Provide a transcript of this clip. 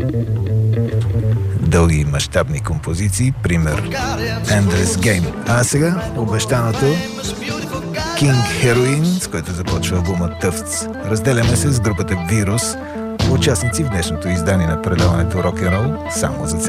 Дълги и мащабни композиции, пример Endless Game. А сега обещаното King Heroin, с който започва албумът Тъфтс. Разделяме се с групата Вирус, участници в днешното издание на предаването Rock and Roll само за